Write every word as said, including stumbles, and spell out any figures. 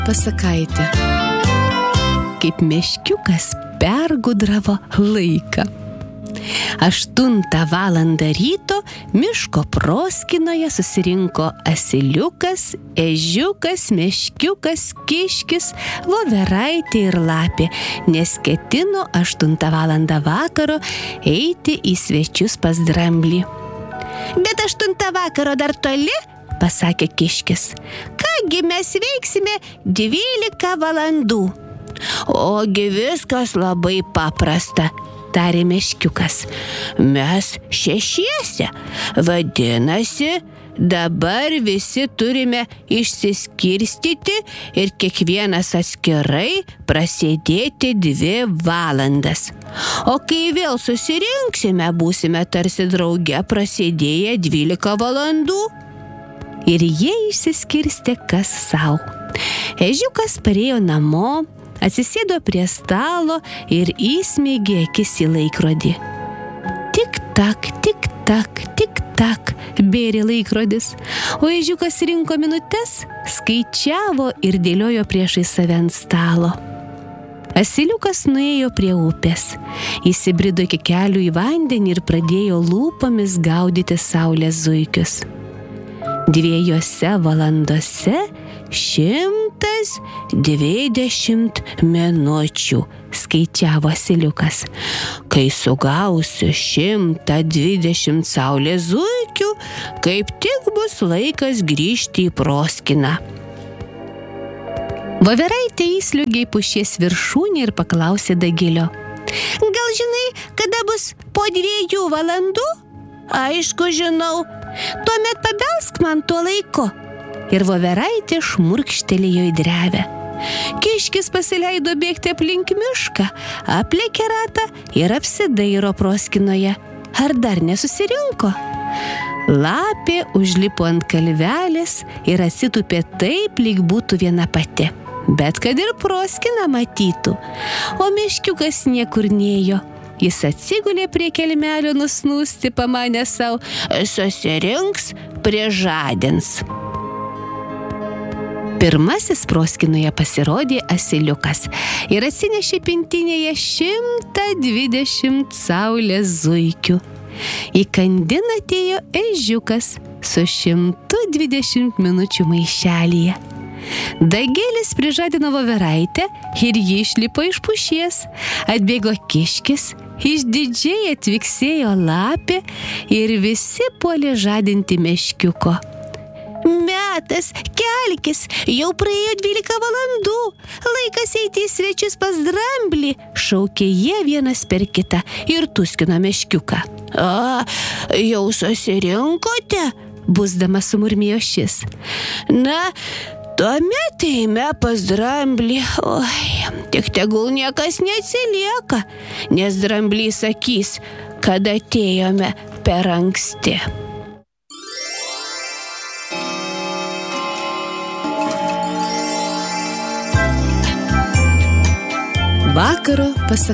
pasakaitė. Kaip meškiukas pergudravo laiką. Aštuntą valandą ryto miško proskynoje susirinko asiliukas, ežiukas, meškiukas, kiškis, voveraitė ir lapė, nes ketino aštuntą valandą vakaro eiti į svečius pas dramblį. Bet aštuntą vakaro dar toli, pasakė kiškis. Kągi mes veiksime dvylika valandų. Ogi viskas labai paprasta, tarė meškiukas. Mes šešiese. Vadinasi, dabar visi turime išsiskirstyti ir kiekvienas atskirai prasėdėti dvi valandas. O kai vėl susirinksime, būsime tarsi drauge prasėdėję dvylika valandų. Ir jie išsiskirstė kas sau. Ežiukas parėjo namo, atsisėdo prie stalo ir įsmeigė akis į laikrodį. Tik tak, tik tak, tik tak, bėrė laikrodis, o ežiukas rinko minutes, skaičiavo ir dėliojo priešais save ant stalo. Asiliukas nuėjo prie upės, įsibrido iki kelių į vandenį ir pradėjo lūpomis gaudyti saulės zuikius. Dviejose valandose šimtas dvidešimt minučių, skaičiavo asiliukas. Kai sugausiu šimtą dvidešimt saulės zuikių, kaip tik bus laikas grįžti į proskyną. Voveraitė įsliuogė į pušies viršūnę ir paklausė Dagilio. Gal žinai, kada bus po dviejų valandų? Aišku, žinau. Tuomet pabelsk man tuo laiku. Ir voveraitė šmurkštelėjo į drevę. Kiškis pasileido bėgti aplink mišką, aplėkė ratą ir apsidairo proskynoje. Ar dar nesusirinko? Lapė užlipo ant kalvelės ir atsitūpė taip, lyg būtų viena pati. Bet kad ir proskyną matytų. O meškiukas niekur nėjo. Jis atsigulė prie kelmelio nusnūsti, pamanė sau, susirinks, prižadins. Pirmasis proskynoje pasirodė asiliukas ir atsinešė pintinėje šimtą dvidešimt saulės zuikių. Įkandin atėjo ežiukas su šimtu dvidešimt minučių maišelyje. Dagelis prižadino voveraitę ir ji išlipo iš pušies. Atbėgo kiškis, išdidžiai atviksėjo lapė ir visi puolė žadinti meškiuko. Metas, kelkis, jau praėjo dvylika valandų. Laikas eiti į svečius pas dramblį, šaukė jie vienas per kitą ir tuskino meškiuką. A, jau susirinkote? Busdamas sumurmėjo šis. Na, tuomet eime pas dramblį. Oi, tik tegul niekas neatsilieka, nes dramblys sakys, kad atėjome per anksti. Vakaro pasakaitė.